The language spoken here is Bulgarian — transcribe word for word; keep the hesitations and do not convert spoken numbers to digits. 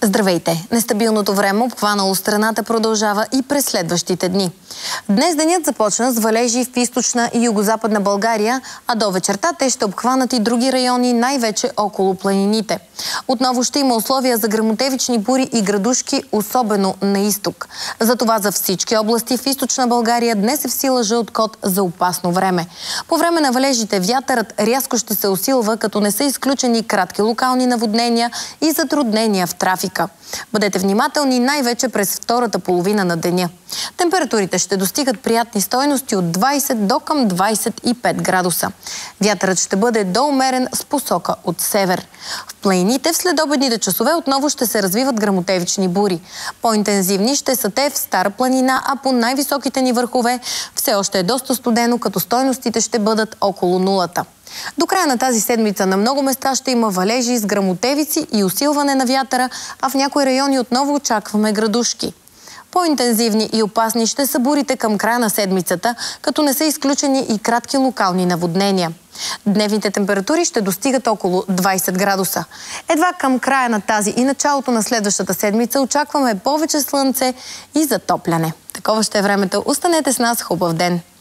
Здравейте! Нестабилното време, обхванало страната, продължава и през следващите дни. Днес денят започна с валежи в източна и югозападна България, а до вечерта те ще обхванат и други райони, най-вече около планините. Отново ще има условия за гръмотевични бури и градушки, особено на изток. Затова за всички области в източна България днес е в сила жълт код за опасно време. По време на валежите вятърът рязко ще се усилва, като не са изключени кратки локални наводнения и затруднения в трафика. Бъдете внимателни най-вече през втората половина на деня. Температурите ще достигат приятни стойности от двайсет до към двайсет и пет градуса. Вятърът ще бъде доумерен с посока от север. В планините в следобедните часове отново ще се развиват гръмотевични бури. По-интензивни ще са те в Стара планина, а по най-високите ни върхове все още е доста студено, като стойностите ще бъдат около нулата. До края на тази седмица на много места ще има валежи с гръмотевици и усилване на вятъра, а в някои райони отново очакваме градушки. По-интензивни и опасни ще са бурите към края на седмицата, като не са изключени и кратки локални наводнения. Дневните температури ще достигат около двайсет градуса. Едва към края на тази и началото на следващата седмица очакваме повече слънце и затопляне. Такова ще е времето. Останете с нас. Хубав ден!